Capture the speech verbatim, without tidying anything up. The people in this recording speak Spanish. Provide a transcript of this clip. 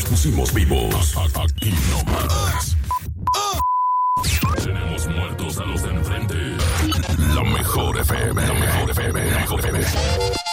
los pusimos vivos. Aquí no más. Tenemos muertos a los de enfrente. La mejor F M. La mejor F M. La mejor F M.